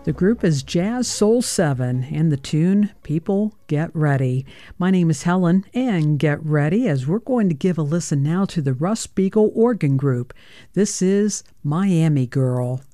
The group is Jazz Soul 7 and the tune People Get Ready. My name is Helen, and get ready as we're going to give a listen now to the Russ Beagle Organ Group. This is Miami Girl.